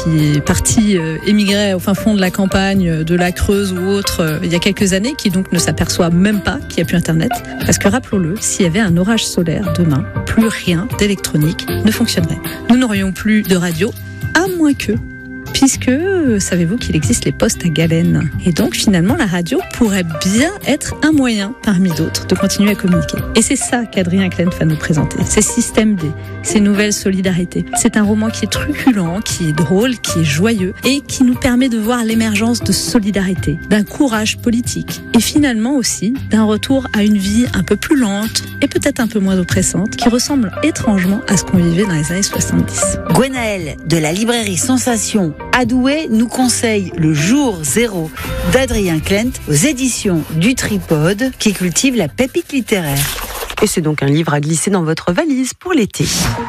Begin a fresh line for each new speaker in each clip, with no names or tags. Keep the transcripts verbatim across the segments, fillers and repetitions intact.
qui est parti euh, émigrer au fin fond de la campagne, de la Creuse ou autre, euh, il y a quelques années, qui donc ne s'aperçoit même pas qu'il n'y a plus Internet. Parce que rappelons-le, s'il y avait un orage solaire demain, plus rien d'électronique ne fonctionnerait. Nous n'aurions plus de radio, à moins que... Puisque, savez-vous qu'il existe les postes à galène. Et donc, finalement, la radio pourrait bien être un moyen, parmi d'autres, de continuer à communiquer. Et c'est ça qu'Adrien Klein va nous présenter. Ces systèmes D, ces nouvelles solidarités. C'est un roman qui est truculent, qui est drôle, qui est joyeux, et qui nous permet de voir l'émergence de solidarité, d'un courage politique, et finalement aussi d'un retour à une vie un peu plus lente, et peut-être un peu moins oppressante, qui ressemble étrangement à ce qu'on vivait dans les années soixante-dix.
Gwenaëlle, de la librairie Sensation à Douai, nous conseille Le Jour Zéro d'Adrien Klein aux éditions du Tripode qui cultive la pépite littéraire.
Et c'est donc un livre à glisser dans votre valise pour l'été.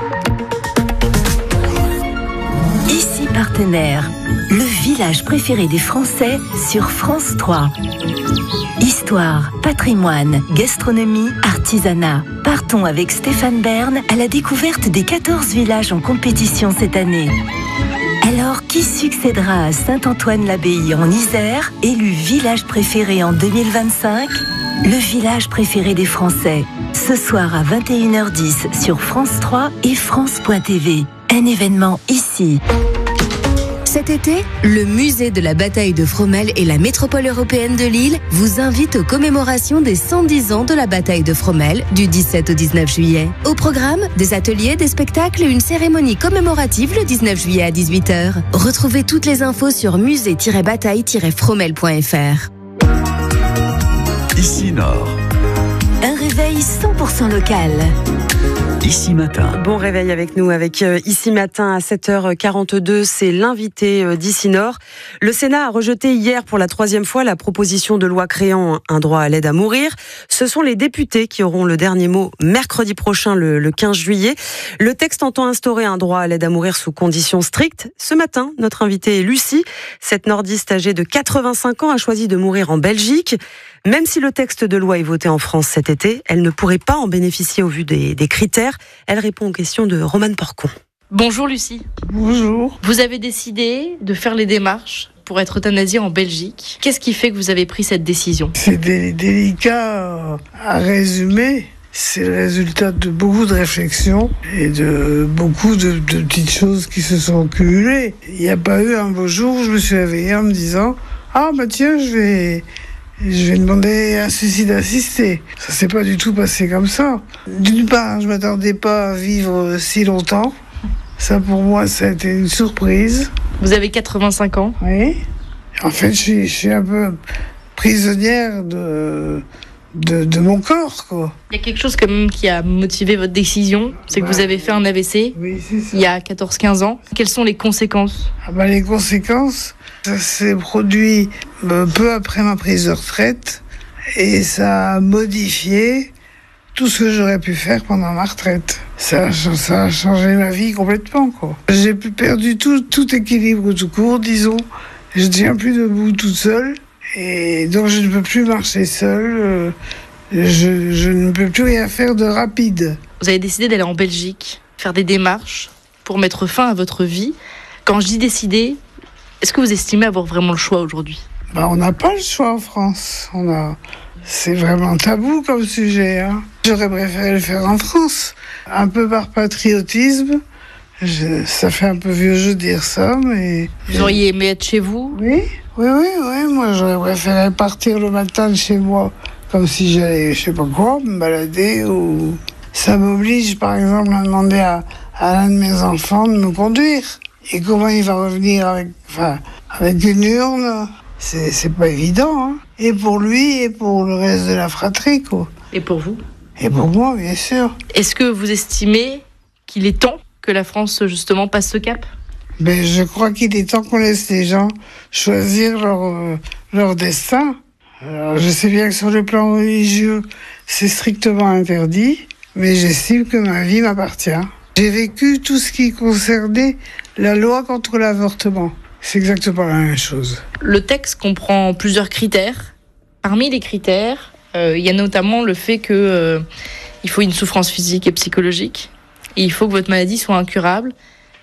Ici Partenaire, le village préféré des Français sur France trois. Histoire, patrimoine, gastronomie, artisanat. Partons avec Stéphane Bern à la découverte des quatorze villages en compétition cette année. Alors, qui succédera à Saint-Antoine-l'Abbaye en Isère, élu village préféré en deux mille vingt-cinq? Le village préféré des Français, ce soir à vingt et une heures dix sur France trois et France point T V. Un événement ici.
Cet été, le musée de la bataille de Fromelles et la métropole européenne de Lille vous invitent aux commémorations des cent dix ans de la bataille de Fromelles du dix-sept au dix-neuf juillet. Au programme, des ateliers, des spectacles et une cérémonie commémorative le dix-neuf juillet à dix-huit heures. Retrouvez toutes les infos sur musée tiret bataille tiret fromelles point f r.
Ici Nord.
Un réveil cent pour cent local.
Ici Matin.
Bon réveil avec nous, avec euh, Ici Matin à sept heures quarante-deux, c'est l'invité euh, d'Ici Nord. Le Sénat a rejeté hier pour la troisième fois la proposition de loi créant un droit à l'aide à mourir. Ce sont les députés qui auront le dernier mot mercredi prochain, le, le quinze juillet. Le texte entend instaurer un droit à l'aide à mourir sous conditions strictes. Ce matin, notre invitée est Lucie. Cette nordiste âgée de quatre-vingt-cinq ans a choisi de mourir en Belgique. Même si le texte de loi est voté en France cet été, elle ne pourrait pas en bénéficier au vu des, des critères. Elle répond aux questions de Romane Porcon.
Bonjour Lucie.
Bonjour.
Vous avez décidé de faire les démarches pour être euthanasiée en Belgique. Qu'est-ce qui fait que vous avez pris cette décision ?
C'est dé- délicat à résumer. C'est le résultat de beaucoup de réflexions et de beaucoup de, de petites choses qui se sont cumulées. Il n'y a pas eu un beau jour où je me suis réveillée en me disant « Ah bah tiens, je vais... » Je vais demander un suicide assisté. Ça s'est pas du tout passé comme ça. D'une part, je m'attendais pas à vivre si longtemps. Ça, pour moi, ça a été une surprise.
Vous avez quatre-vingt-cinq ans ?
Oui. En fait, je suis, je suis un peu prisonnière de, de, de mon corps, quoi.
Il y a quelque chose quand même qui a motivé votre décision, c'est que
bah,
vous avez fait un A V C
oui, c'est ça.
Il y a quatorze quinze ans. Quelles sont les conséquences ?
Ah bah, les conséquences, ça s'est produit peu après ma prise de retraite et ça a modifié tout ce que j'aurais pu faire pendant ma retraite. Ça a, ça a changé ma vie complètement, quoi. J'ai perdu tout, tout équilibre tout court, disons. Je ne tiens plus debout toute seule et donc je ne peux plus marcher seule. Je, je ne peux plus rien faire de rapide.
Vous avez décidé d'aller en Belgique, faire des démarches pour mettre fin à votre vie. Quand je dis décider, est-ce que vous estimez avoir vraiment le choix aujourd'hui ?
Bah, on n'a pas le choix en France. On a... C'est vraiment tabou comme sujet. Hein. J'aurais préféré le faire en France. Un peu par patriotisme. Je... Ça fait un peu vieux jeu de dire ça, mais...
Vous auriez aimé être chez vous ?
Oui, oui, oui, oui. Moi, j'aurais préféré partir le matin de chez moi, comme si j'allais, je sais pas quoi, me balader. Ou... Ça m'oblige, par exemple, à demander à, à l'un de mes enfants de me conduire. Et comment il va revenir avec, enfin, avec une urne ? C'est, c'est pas évident, hein. Et pour lui, et pour le reste de la fratrie, quoi.
Et pour vous ?
Et pour moi, bien sûr.
Est-ce que vous estimez qu'il est temps que la France, justement, passe ce cap ?
Ben, je crois qu'il est temps qu'on laisse les gens choisir leur, euh, leur destin. Alors, je sais bien que sur le plan religieux, c'est strictement interdit, mais j'estime que ma vie m'appartient. J'ai vécu tout ce qui concernait la loi contre l'avortement. C'est exactement la même chose.
Le texte comprend plusieurs critères. Parmi les critères, euh, il y a notamment le fait que euh, il faut une souffrance physique et psychologique. Et il faut que votre maladie soit incurable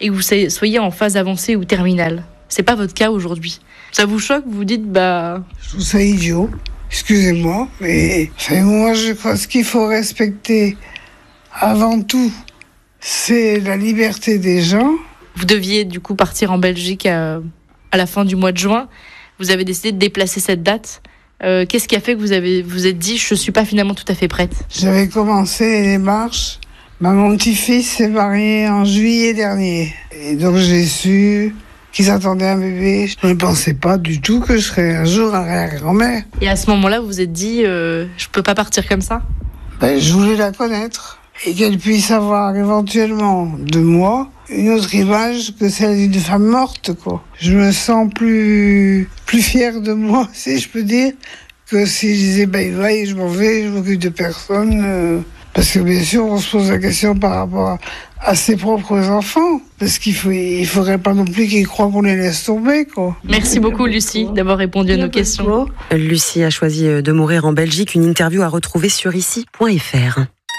et que vous soyez en phase avancée ou terminale. C'est pas votre cas aujourd'hui. Ça vous choque, vous vous dites bah.
Je trouve ça idiot. Excusez-moi, mais enfin, moi je crois que ce qu'il faut respecter avant tout, c'est la liberté des gens.
Vous deviez du coup partir en Belgique à, à la fin du mois de juin. Vous avez décidé de déplacer cette date. Euh, qu'est-ce qui a fait que vous avez vous êtes dit je suis pas finalement tout à fait prête?
J'avais commencé les démarches. Bah, mon petit-fils s'est marié en juillet dernier. Et donc j'ai su qu'ils attendaient un bébé. Je ne pensais pas du tout que je serais un jour arrière-grand-mère.
Et à ce moment-là, vous vous êtes dit euh, je peux pas partir comme ça?
Ben, je voulais la connaître. Et qu'elle puisse avoir éventuellement de moi une autre image que celle d'une femme morte, quoi. Je me sens plus, plus fière de moi, si je peux dire, que si je disais bye bye, je m'en vais, je m'occupe de personne. Euh, parce que bien sûr, on se pose la question par rapport à, à ses propres enfants. Parce qu'il faut, il faudrait pas non plus qu'ils croient qu'on les laisse tomber, quoi.
Merci beaucoup, Lucie, d'avoir répondu à nos questions.
Lucie a choisi de mourir en Belgique. Une interview à retrouver sur ici point f r.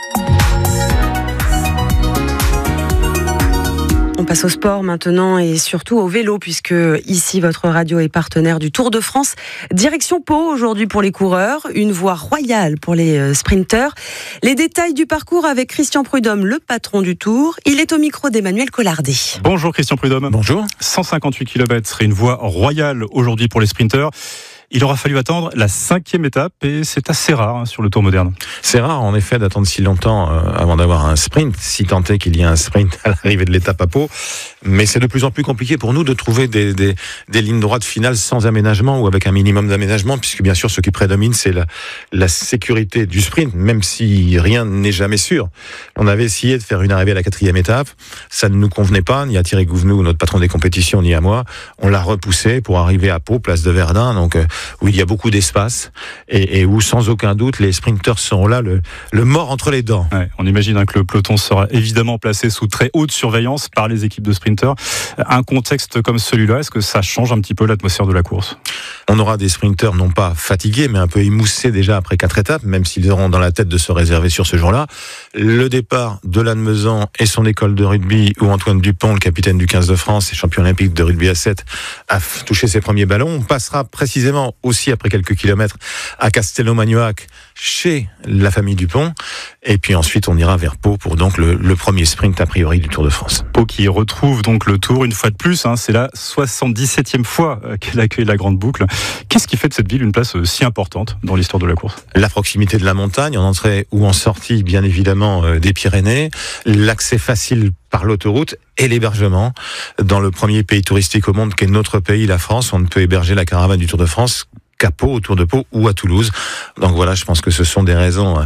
On passe au sport maintenant et surtout au vélo puisque ici votre radio est partenaire du Tour de France. Direction Pau aujourd'hui pour les coureurs, une voie royale pour les sprinteurs. Les détails du parcours avec Christian Prudhomme, le patron du Tour. Il est au micro d'Emmanuel Collardet.
Bonjour Christian Prudhomme.
Bonjour.
cent cinquante-huit kilomètres et une voie royale aujourd'hui pour les sprinteurs. Il aura fallu attendre la cinquième étape et c'est assez rare hein, sur le Tour moderne.
C'est rare en effet d'attendre si longtemps euh, avant d'avoir un sprint, si tant est qu'il y a un sprint à l'arrivée de l'étape à Pau. Mais c'est de plus en plus compliqué pour nous de trouver des, des, des lignes droites finales sans aménagement ou avec un minimum d'aménagement, puisque bien sûr ce qui prédomine c'est la, la sécurité du sprint, même si rien n'est jamais sûr. On avait essayé de faire une arrivée à la quatrième étape, ça ne nous convenait pas, ni à Thierry Gouvenou, notre patron des compétitions, ni à moi. On l'a repoussé pour arriver à Pau, place de Verdun, donc euh, où il y a beaucoup d'espace et, et où sans aucun doute les sprinteurs seront là le, le mort entre les dents.
Ouais, on imagine hein, que le peloton sera évidemment placé sous très haute surveillance par les équipes de sprinteurs. Un contexte comme celui-là, est-ce que ça change un petit peu l'atmosphère de la course?
On aura des sprinteurs non pas fatigués mais un peu émoussés déjà après quatre étapes, même s'ils auront dans la tête de se réserver sur ce jour-là. Le départ de Lannemezan et son école de rugby où Antoine Dupont, le capitaine du quinze de France et champion olympique de rugby à sept, a touché ses premiers ballons. On passera précisément aussi après quelques kilomètres à Castelnau-Magnoac chez la famille Dupont et puis ensuite on ira vers Pau pour donc le, le premier sprint a priori du Tour de France.
Pau qui retrouve donc le Tour une fois de plus, hein, c'est la soixante-dix-septième fois qu'elle accueille la Grande Boucle. Qu'est-ce qui fait de cette ville une place si importante dans l'histoire de la course?
La proximité de la montagne, en entrée ou en sortie bien évidemment euh, des Pyrénées, l'accès facile par l'autoroute et l'hébergement dans le premier pays touristique au monde qu'est notre pays, la France. On ne peut héberger la caravane du Tour de France qu'à Pau, autour de Pau ou à Toulouse. Donc voilà, je pense que ce sont des raisons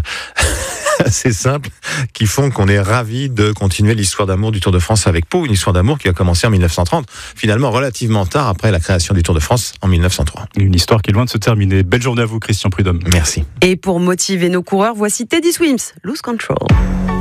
assez simples qui font qu'on est ravis de continuer l'histoire d'amour du Tour de France avec Pau, une histoire d'amour qui a commencé en mille neuf cent trente, finalement relativement tard après la création du Tour de France en mille neuf cent trois.
Une histoire qui est loin de se terminer. Belle journée à vous Christian Prudhomme.
Merci.
Et pour motiver nos coureurs, voici Teddy Swims, Lose Control.